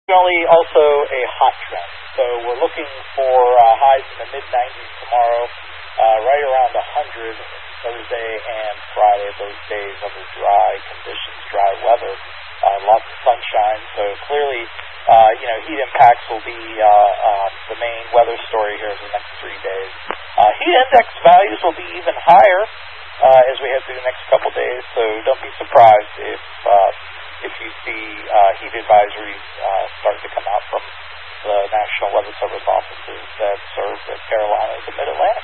Generally, also a hot trend. So we're looking for highs in the mid-90s tomorrow, right around 100 Thursday and Friday, those days under dry conditions, dry weather, lots of sunshine. So clearly, heat impacts will be the main weather story here for the next 3 days. Heat index values will be even higher as we head through the next couple days, so don't be surprised if you see heat advisories start to come out from the National Weather Service offices that serve the Carolinas and Mid-Atlantic.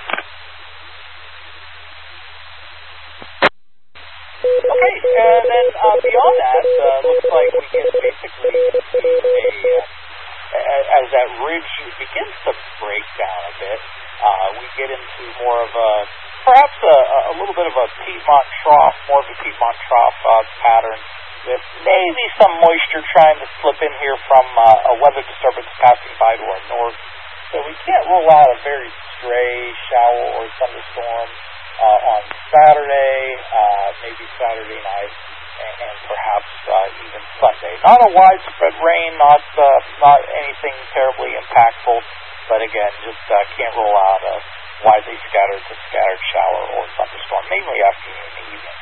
Okay, and then beyond that, looks like we get basically into as that ridge begins to break down a bit, we get into more of perhaps a little bit of a Piedmont trough, more of a Piedmont trough pattern, with maybe some moisture trying to slip in here from a weather disturbance passing by to our north. So we can't rule out a very stray shower or thunderstorm on Saturday, maybe Saturday night, and perhaps even Sunday. Not a widespread rain, not anything terribly impactful, but again, just can't rule out a widely scattered to scattered shower or thunderstorm, mainly afternoon and evening.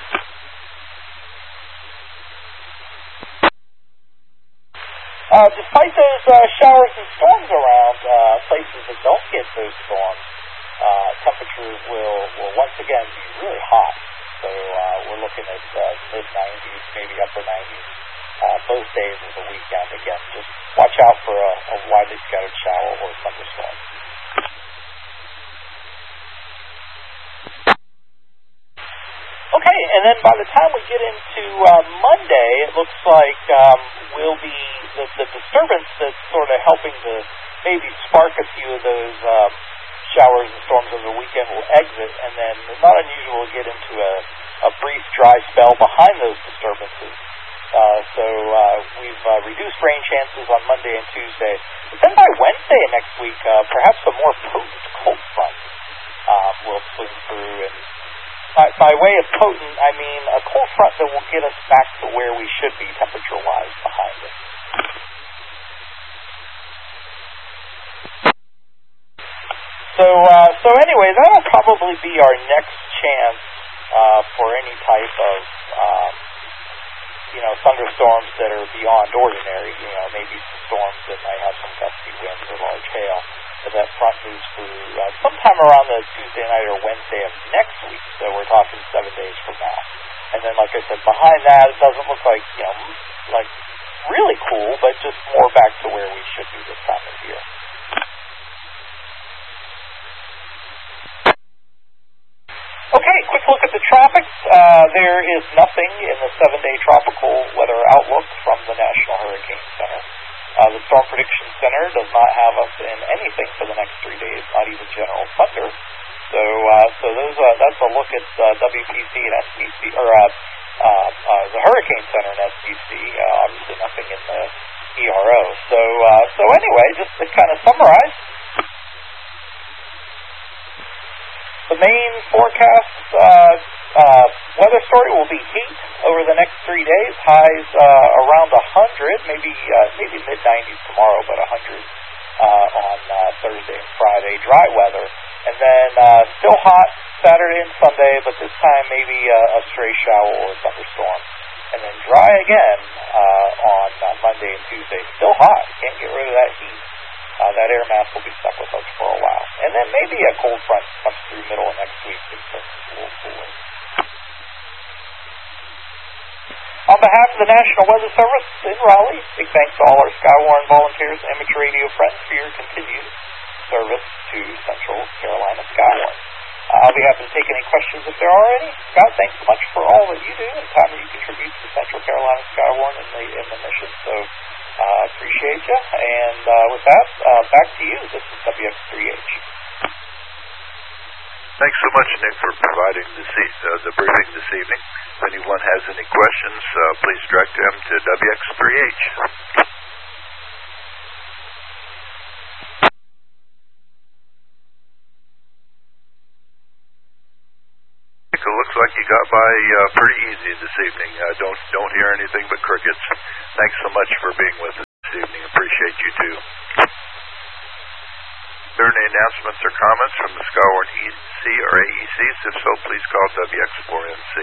Despite those showers and storms around places that don't get those storms, temperatures will once again be really hot. So we're looking at mid-90s, maybe upper 90s, both days of the weekend. Again, just watch out for a widely scattered shower or thunderstorm. Okay, and then by the time we get into Monday, it looks like will be the disturbance that's sort of helping to maybe spark a few of those showers and storms over the weekend will exit, and then it's not unusual to get into a brief dry spell behind those disturbances. So we've reduced rain chances on Monday and Tuesday. But then by Wednesday next week, perhaps a more potent cold front will swing through. And by way of potent, I mean a cold front that will get us back to where we should be temperature-wise behind it. So anyway, that'll probably be our next chance for any type of thunderstorms that are beyond ordinary. Maybe some storms that might have some gusty winds or large hail. But that front moves through sometime around the Tuesday night or Wednesday of next week. So we're talking 7 days from now. And then, like I said, behind that, it doesn't look like like really cool, but just more back to where we should be this time of year. Okay, quick look at the tropics. There is nothing in the 7-day tropical weather outlook from the National Hurricane Center. The Storm Prediction Center does not have us in anything for the next 3 days, not even general thunder. So that's a look at WPC and SPC, or the Hurricane Center and SPC. Obviously nothing in the ERO. So anyway, just to kind of summarize, the main forecast weather story will be heat over the next 3 days. Highs around 100, maybe mid-90s tomorrow, but 100 on Thursday and Friday. Dry weather, and then still hot Saturday and Sunday, but this time maybe a stray shower or thunderstorm. And then dry again on Monday and Tuesday. Still hot. Can't get rid of that heat. That air mass will be stuck with us for a while. And then maybe a cold front comes through middle of next week and starts a little cooler. On behalf of the National Weather Service in Raleigh, big thanks to all our Skywarn volunteers and amateur radio friends for your continued service to Central Carolina Skywarn. I'll be happy to take any questions if there are any. Scott, thanks so much for all that you do and the time that you contribute to Central Carolina Skywarn in the mission. So appreciate you. And with that, back to you. This is WX3H. Thanks so much, Nick, for providing the briefing this evening. If anyone has any questions, please direct them to WX3H. It looks like you got by pretty easy this evening. Don't hear anything but crickets. Thanks so much for being with us. evening. Appreciate you too. Are there any announcements or comments from the Skyward EC or AECs? If so, please call WX4NC.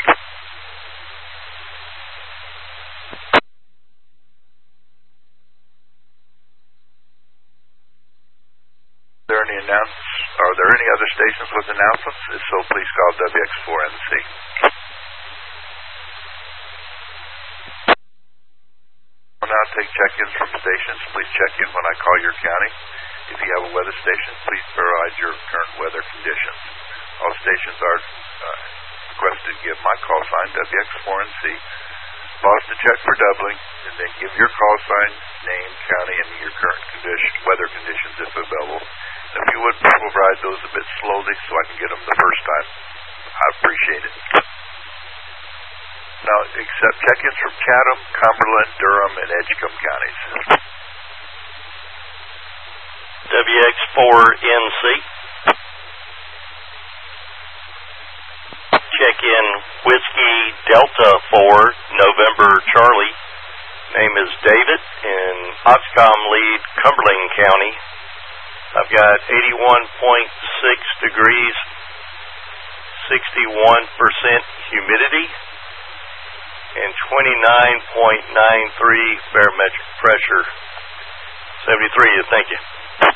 Are there any other stations with announcements? If so, please call WX4NC. We'll now take check-ins from stations. Please check in when I call your county. If you have a weather station, please provide your current weather conditions. All stations are requested to give my call sign, WX4NC. Pause to check for doubling, and then give your call sign, name, county, and your current weather conditions if available. And if you would provide those a bit slowly so I can get them the first time, I appreciate it. Now, accept check-ins from Chatham, Cumberland, Durham, and Edgecombe counties. WX4NC. Check-in Whiskey Delta 4, November Charlie. Name is David in Oxcom Lead, Cumberland County. I've got 81.6 degrees, 61% humidity, and 29.93 barometric pressure. 73, thank you.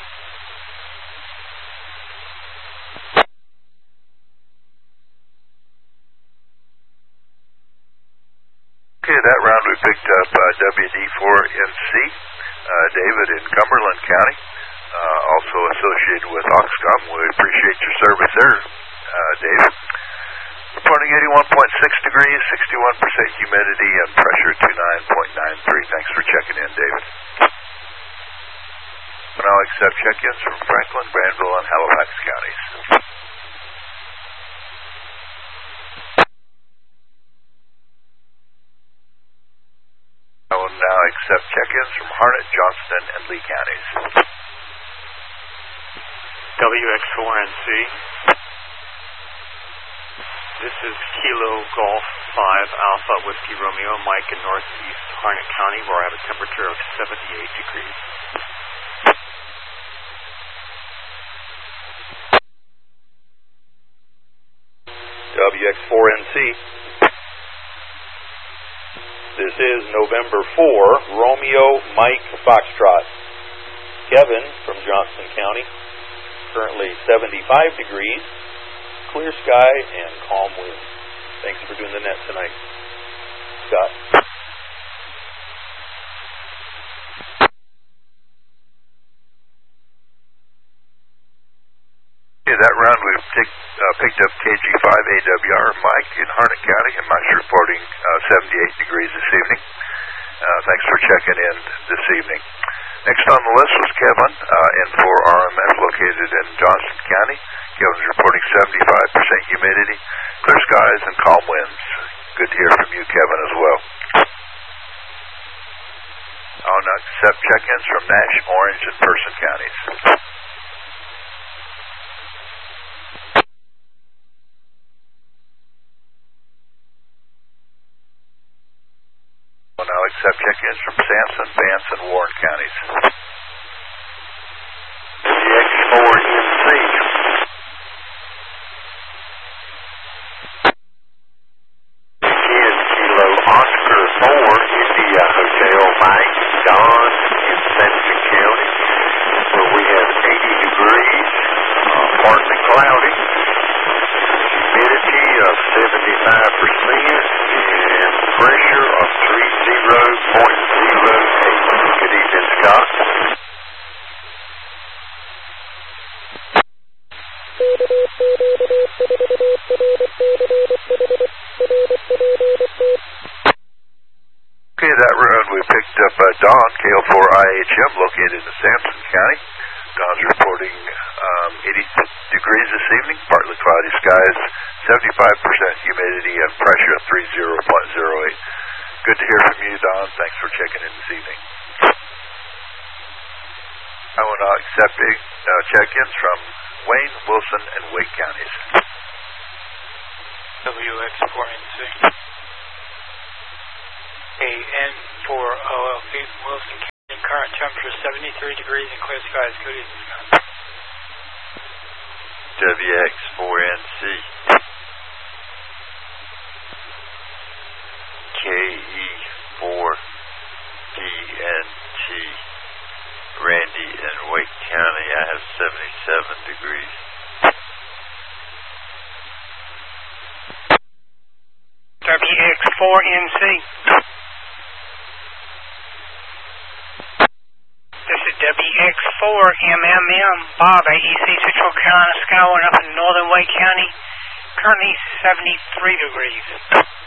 Okay, that round we picked up WD4NC, David in Cumberland County, also associated with Oxcom. We appreciate your service there, David. Reporting 81.6 degrees, 61% humidity, and pressure 29.93. Thanks for checking in, David. And I'll accept check-ins from Franklin, Granville, and Halifax counties. I will now accept check-ins from Harnett, Johnston, and Lee counties. WX4NC. This is Kilo Golf 5 Alpha Whiskey Romeo Mike in northeast Harnett County, where I have a temperature of 78 degrees. WX4NC. This is November 4, Romeo Mike Foxtrot. Kevin from Johnston County. Currently 75 degrees, clear sky, and calm winds. Thanks for doing the net tonight, Scott. Okay, that round we've picked up KG5 AWR Mike in Harnett County, and Mike's reporting 78 degrees this evening. Thanks for checking in this evening. Next on the list was Kevin in 4RMS located in Johnston County. Kevin's reporting 75% humidity, clear skies, and calm winds. Good to hear from you, Kevin, as well. I'll now accept check-ins from Nash, Orange, and Person counties. I'll now accept check-ins from Sampson, Vance, and Warren counties. WX4NC. Again, Kilo Oscar 4, India Hotel Mike, Don in Sampson County, where we have 80 degrees, partly cloudy, humidity of 75%, and pressure of 30.08. Good evening, Scott. Okay, that round we picked up Don, KL4IHM, located in Sampson County. Don's reporting 80 degrees this evening, partly cloudy skies, 75% humidity, and pressure of 30.08. Good to hear from you, Don. Thanks for checking in this evening. I will now accept check-ins from Wayne, Wilson, and Wake counties. WX4NC. AN4OLP, Wilson County. current temperature 73 degrees and clear skies. Good evening, Scott. WX4NC. KE4PNT. Randy in Wake County, I have 77 degrees. WX4NC. This is WX4MMM. Bob, AEC Central Carolina, Skyward up in northern Wake County. Currently 73 degrees.